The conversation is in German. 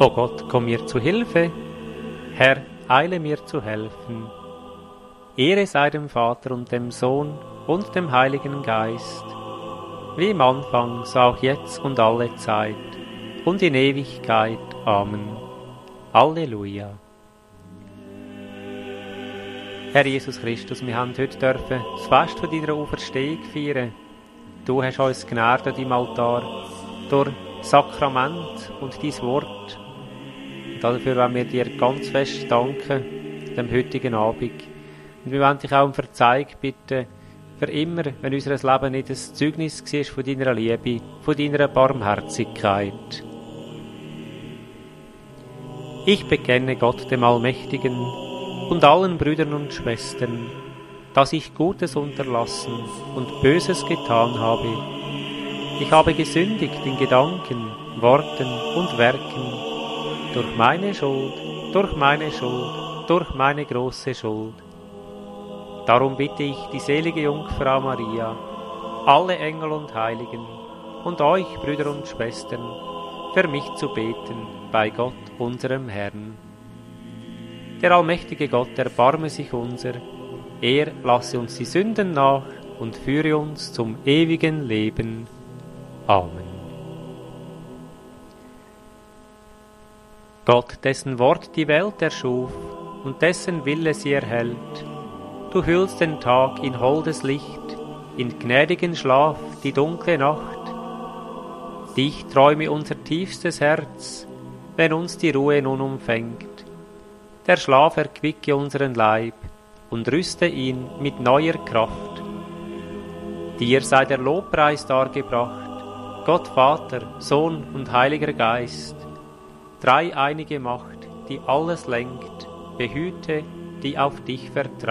O Gott, komm mir zu Hilfe, Herr, eile mir zu helfen. Ehre sei dem Vater und dem Sohn und dem Heiligen Geist, wie im Anfang, so auch jetzt und alle Zeit und in Ewigkeit. Amen. Halleluja. Herr Jesus Christus, wir haben heute dürfen das Fest von deiner Auferstehung feiern. Du hast uns genährt an deinem Altar durch Sakrament und dein Wort. Und dafür wollen wir dir ganz fest danken, dem heutigen Abend. Und wir wollen dich auch um Verzeihung bitten, für immer, wenn unser Leben nicht ein Zeugnis war von deiner Liebe, von deiner Barmherzigkeit. Ich bekenne Gott, dem Allmächtigen, und allen Brüdern und Schwestern, dass ich Gutes unterlassen und Böses getan habe. Ich habe gesündigt in Gedanken, Worten und Werken, durch meine Schuld, durch meine große Schuld. Darum bitte ich die selige Jungfrau Maria, alle Engel und Heiligen und euch, Brüder und Schwestern, für mich zu beten bei Gott, unserem Herrn. Der allmächtige Gott erbarme sich unser, er lasse uns die Sünden nach und führe uns zum ewigen Leben. Amen. Gott, dessen Wort die Welt erschuf und dessen Wille sie erhält, du hüllst den Tag in holdes Licht, in gnädigen Schlaf die dunkle Nacht. Dich träume unser tiefstes Herz, wenn uns die Ruhe nun umfängt. Der Schlaf erquicke unseren Leib und rüste ihn mit neuer Kraft. Dir sei der Lobpreis dargebracht, Gott Vater, Sohn und Heiliger Geist, dreieinige Macht, die alles lenkt, behüte, die auf dich vertraut.